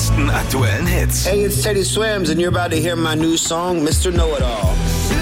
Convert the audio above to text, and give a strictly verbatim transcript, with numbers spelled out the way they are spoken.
besten aktuellen Hits. Hey, it's Teddy Swims and you're about to hear my new song, Mister Know-It-All.